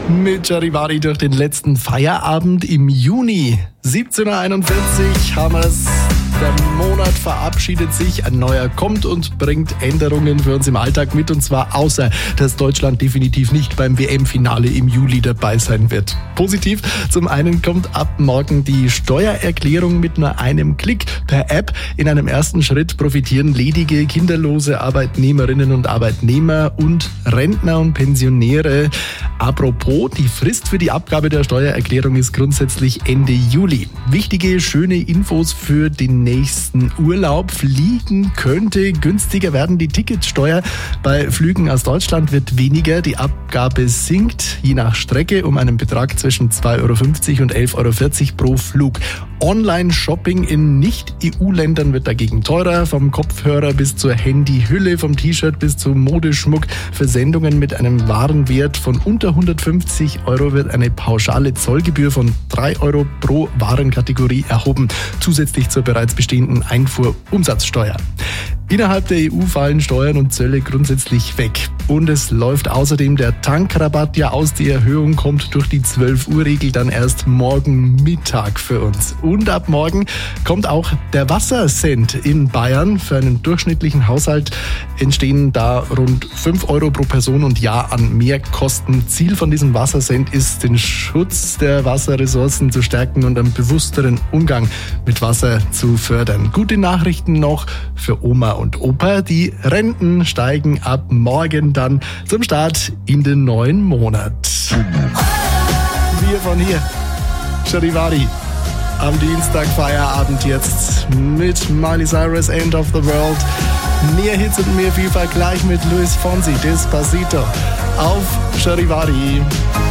Mit Charivari durch den letzten Feierabend im Juni. 17.41 Uhr haben wir's. Der Monat verabschiedet sich, ein neuer kommt und bringt Änderungen für uns im Alltag mit. Und zwar außer, dass Deutschland definitiv nicht beim WM-Finale im Juli dabei sein wird. Positiv, zum einen kommt ab morgen die Steuererklärung mit nur einem Klick per App. In einem ersten Schritt profitieren ledige, kinderlose Arbeitnehmerinnen und Arbeitnehmer und Rentner und Pensionäre. Apropos, die Frist für die Abgabe der Steuererklärung ist grundsätzlich Ende Juli. Wichtige, schöne Infos für den nächsten Urlaub. Fliegen könnte günstiger werden. Die Ticketsteuer bei Flügen aus Deutschland wird weniger. Die Abgabe sinkt je nach Strecke um einen Betrag zwischen 2,50 € und 11,40 € pro Flug. Online-Shopping in Nicht-EU-Ländern wird dagegen teurer. Vom Kopfhörer bis zur Handyhülle, vom T-Shirt bis zum Modeschmuck. Für Sendungen mit einem Warenwert von unter 150 € wird eine pauschale Zollgebühr von 3 € pro Warenkategorie erhoben, zusätzlich zur bereits bestehenden Einfuhrumsatzsteuer. Innerhalb der EU fallen Steuern und Zölle grundsätzlich weg. Und es läuft außerdem der Tankrabatt ja aus. Die Erhöhung kommt durch die 12-Uhr-Regel dann erst morgen Mittag für uns. Und ab morgen kommt auch der Wassercent in Bayern. Für einen durchschnittlichen Haushalt entstehen da rund 5 € pro Person und Jahr an Mehrkosten. Ziel von diesem Wassercent ist, den Schutz der Wasserressourcen zu stärken und einen bewussteren Umgang mit Wasser zu fördern. Gute Nachrichten noch für Oma und Opa. Die Renten steigen ab morgen dann zum Start in den neuen Monat. Wir von hier, Charivari. Am Dienstag Feierabend jetzt mit Miley Cyrus, End of the World. Mehr Hits und mehr Vielfalt gleich mit Luis Fonsi, Despacito auf Charivari.